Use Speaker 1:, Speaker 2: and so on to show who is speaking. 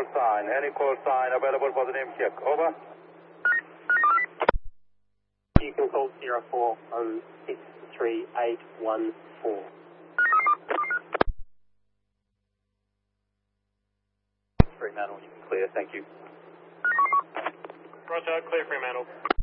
Speaker 1: sign. Any call sign available for the name check. Over.
Speaker 2: Eagle Gold 04063814.
Speaker 1: Fremantle, you can clear. Thank you.
Speaker 2: Roger, clear Fremantle.